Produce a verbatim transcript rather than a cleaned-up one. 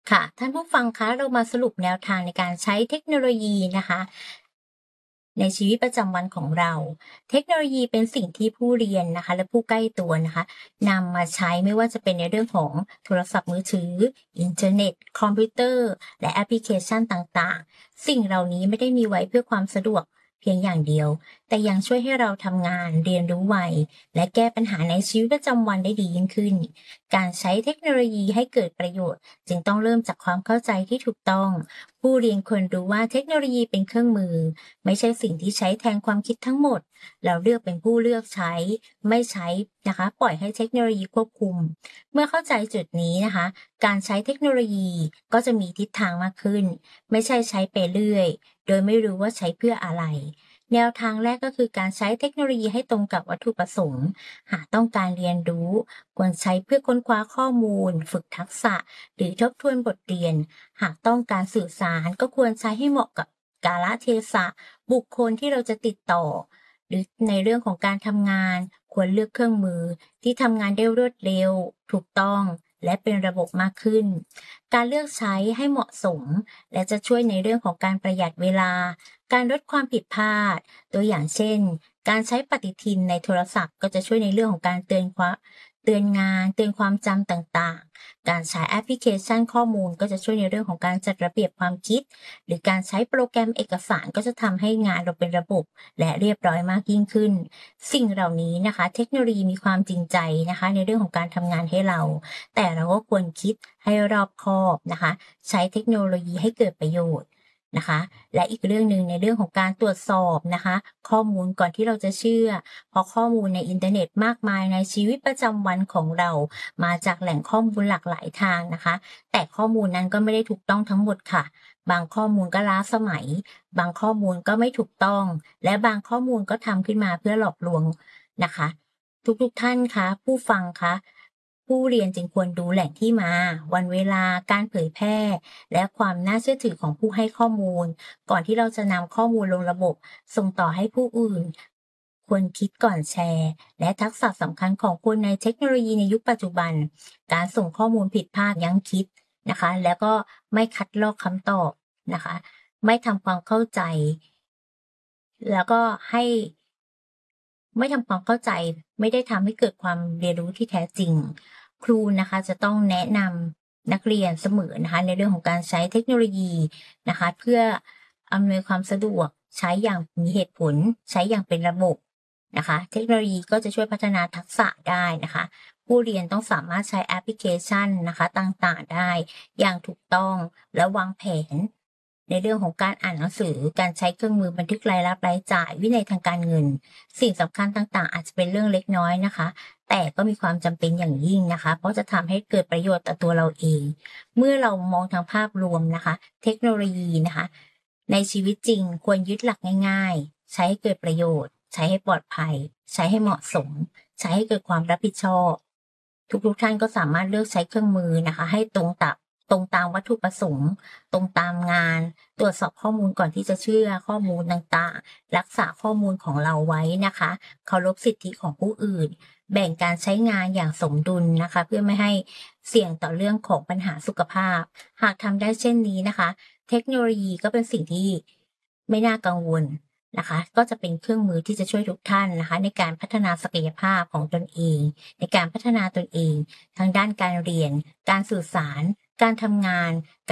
ค่ะท่านผู้ฟังคะเรามาสรุปแนวทางในการใช้เทคโนโลยีนะคะในชีวิตประจำวันของเราเทคโนโลยีเป็นสิ่งที่ผู้เรียนนะคะและผู้ใกล้ตัวนะคะนำมาใช้ไม่ว่าจะเป็นในเรื่องของโทรศัพท์มือถืออินเทอร์เน็ตคอมพิวเตอร์และแอปพลิเคชันต่างๆสิ่งเหล่านี้ไม่ได้มีไว้เพื่อความสะดวกเพียงอย่างเดียวแต่ยังช่วยให้เราทำงานเรียนรู้ไวและแก้ปัญหาในชีวิตประจำวันได้ดียิ่งขึ้นการใช้เทคโนโลยีให้เกิดประโยชน์ จึงต้องเริ่มจากความเข้าใจที่ถูกต้อง ผู้เรียนควรรู้ว่าเทคโนโลยีเป็นเครื่องมือไม่ใช่สิ่งที่ใช้แทนความคิดทั้งหมดเราเลือกเป็นผู้เลือกใช้ไม่ใช้นะคะปล่อยให้เทคโนโลยีควบคุมเมื่อเข้าใจจุดนี้นะคะการใช้เทคโนโลยีก็จะมีทิศทางมากขึ้นไม่ใช่ใช้ไปเรื่อยโดยไม่รู้ว่าใช้เพื่ออะไรแนวทางแรกก็คือการใช้เทคโนโลยีให้ตรงกับวัตถุประสงค์หากต้องการเรียนรู้ควรใช้เพื่อค้นคว้าข้อมูลฝึกทักษะ หรือทบทวนบทเรียน หากต้องการสื่อสารก็ควรใช้ให้เหมาะกับกาลเทศะบุคคลที่เราจะติดต่อ หรือในเรื่องของการทำงานควรเลือกเครื่องมือที่ทำงานได้รวดเร็วถูกต้องและเป็นระบบมากขึ้น การเลือกใช้ให้เหมาะสมและจะช่วยในเรื่องของการประหยัดเวลา การลดความผิดพลาดตัวอย่างเช่นการใช้ปฏิทินในโทรศัพท์ก็จะช่วยในเรื่องของการเตือนความเตือนงานเตือนความจำต่างๆ การใช้แอปพลิเคชันข้อมูลก็จะช่วยในเรื่องของการจัดระเบียบความคิดหรือการใช้โปรแกรมเอกสารก็จะทำให้งานเราเป็นระบบและเรียบร้อยมากยิ่งขึ้นสิ่งเหล่านี้นะคะเทคโนโลยีมีความจริงใจนะคะในเรื่องของการทำงานให้เราแต่เราก็ควรคิดให้รอบคอบนะคะใช้เทคโนโลยีให้เกิดประโยชน์นะคะและอีกเรื่องหนึ่งในเรื่องของการตรวจสอบนะคะข้อมูลก่อนที่เราจะเชื่อเพราะข้อมูลในอินเทอร์เน็ตมากมายในชีวิตประจำวันของเรา มาจากแหล่งข้อมูลหลากหลายทางนะคะแต่ข้อมูลนั้นก็ไม่ได้ถูกต้องทั้งหมดค่ะบางข้อมูลก็ล้าสมัยบางข้อมูลก็ไม่ถูกต้องและบางข้อมูลก็ทำขึ้นมาเพื่อหลอกลวงนะคะทุกๆท่านคะผู้ฟังคะผู้เรียนจึงควรดูแหล่งที่มาวันเวลาการเผยแพร่และความน่าเชื่อถือของผู้ให้ข้อมูลก่อนที่เราจะนำข้อมูลลงระบบส่งต่อให้ผู้อื่นควรคิดก่อนแชร์และทักษะสำคัญของคนในเทคโนโลยีในยุคปัจจุบันการส่งข้อมูลผิดพลาดยั้งคิดนะคะแล้วก็ไม่คัดลอกคำตอบนะคะไม่ทำความเข้าใจแล้วก็ให้ ไม่ทำความเข้าใจไม่ได้ทำให้เกิดความเรียนรู้ที่แท้จริงครูนะคะจะต้องแนะนำนักเรียนเสมอนะคะในเรื่องของการใช้เทคโนโลยีนะคะเพื่ออำนวยความสะดวกใช้อย่างมีเหตุผลใช้อย่างเป็นระบบนะคะเทคโนโลยีก็จะช่วยพัฒนาทักษะได้นะคะผู้เรียนต้องสามารถใช้แอปพลิเคชันนะคะต่างๆได้อย่างถูกต้องและวางแผนในเรื่องของการอ่านหนังสือการใช้เครื่องมือบันทึกรายรับรายจ่ายวินัยทางการเงิน สิ่งสำคัญต่างๆอาจจะเป็นเรื่องเล็กน้อยนะคะแต่ก็มีความจำเป็นอย่างยิ่งนะคะเพราะจะทำให้เกิดประโยชน์ต่อตัวเราเองเมื่อเรามองทางภาพรวมนะคะเทคโนโลยีนะคะในชีวิตจริงควรยึดหลักง่ายๆใช้ให้เกิดประโยชน์ใช้ให้ปลอดภัยใช้ให้เหมาะสมใช้ให้เกิดความรับผิดชอบทุกๆท่านก็สามารถเลือกใช้เครื่องมือนะคะให้ตรงตับตรงตามวัตถุประสงค์ตรงตามงานตรวจสอบข้อมูลก่อนที่จะเชื่อข้อมูลต่างๆ รักษาข้อมูลของเราไว้นะคะเคารพสิทธิของผู้อื่นแบ่งการใช้งานอย่างสมดุลนะคะเพื่อไม่ให้เสี่ยงต่อเรื่องของปัญหาสุขภาพหากทำได้เช่นนี้นะคะเทคโนโลยีก็เป็นสิ่งที่ไม่น่ากังวลนะคะก็จะเป็นเครื่องมือที่จะช่วยทุกท่านนะคะในการพัฒนาศักยภาพของตนเองในการพัฒนาตนเองทั้งด้านการเรียนการสื่อสารการทำงาน